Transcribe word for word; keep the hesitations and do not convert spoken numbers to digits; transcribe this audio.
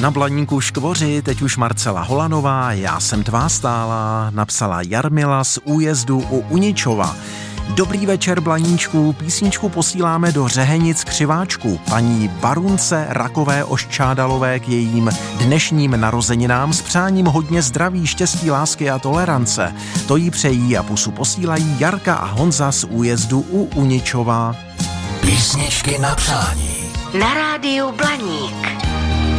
Na Blaníku škvoři teď už Marcela Holanová, já jsem tvá stála, napsala Jarmila z Újezdu u Uničova. Dobrý večer, Blaníčku, písničku posíláme do Řehenic Křiváčku, paní barunce Rakové Oščádalové k jejím dnešním narozeninám s přáním hodně zdraví, štěstí, lásky a tolerance. To jí přejí a pusu posílají Jarka a Honza z Újezdu u Uničova. Písničky na přání. Na rádiu Blaník.